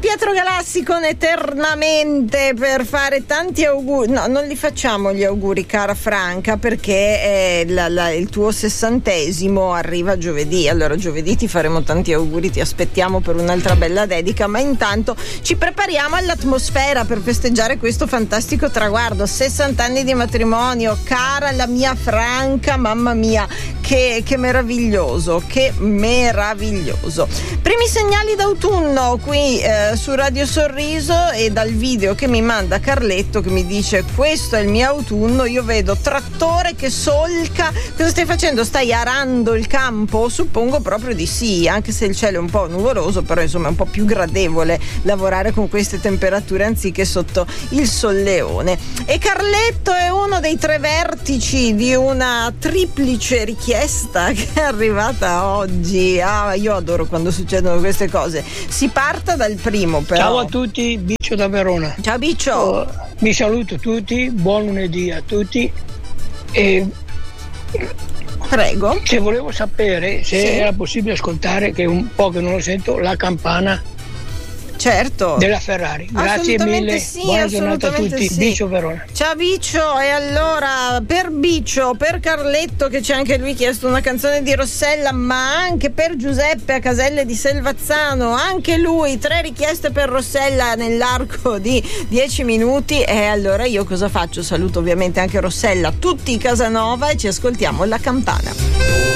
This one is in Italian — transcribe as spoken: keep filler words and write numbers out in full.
Pietro Galassi con Eternamente per fare tanti auguri. No, non li facciamo gli auguri, cara Franca, perché eh, la, la, il tuo sessantesimo arriva giovedì. Allora giovedì ti faremo tanti auguri, ti aspettiamo per un'altra bella dedica, ma intanto ci prepariamo all'atmosfera per festeggiare questo fantastico traguardo. sessanta anni di matrimonio, cara la mia Franca, mamma mia, che, che meraviglioso, che meraviglioso. Primi segnali d'autunno qui eh, su Radio Sorriso, e dal video che mi manda Carletto che mi dice: questo è il mio autunno, io vedo trattore che solca. Cosa stai facendo? Stai arando il campo? Suppongo proprio di sì, anche se il cielo è un po' nuvoloso, però insomma è un po' più gradevole lavorare con queste temperature anziché sotto il solleone. E Carletto è uno dei tre vertici di una triplice richiesta che è arrivata oggi. Ah, io adoro quando succedono queste cose. Si parta dal primo, però. Ciao a tutti, Biccio da Verona. Ciao Biccio. Oh, vi saluto tutti, buon lunedì a tutti. E prego. Se volevo sapere se sì. era possibile ascoltare, che un po' che non lo sento, la campana. Certo. Della Ferrari. Grazie mille. Sì, buona giornata a tutti. Sì. Biccio Verona. Ciao Biccio. E allora per Biccio, per Carletto che ci ha anche lui chiesto una canzone di Rossella, ma anche per Giuseppe a Caselle di Selvazzano, anche lui tre richieste per Rossella nell'arco di dieci minuti. E allora io cosa faccio? Saluto ovviamente anche Rossella, tutti Casanova, e ci ascoltiamo La Campana.